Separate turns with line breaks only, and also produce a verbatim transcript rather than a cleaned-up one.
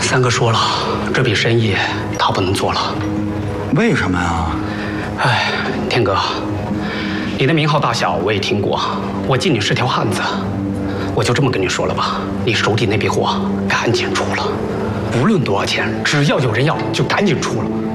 三哥说了，这笔生意他不能做了。
为什么呀？
哎，天哥，你的名号大小我也听过，我敬你是条汉子，我就这么跟你说了吧，你手底那笔货赶紧出了，无论多少钱，只要有人要就赶紧出了。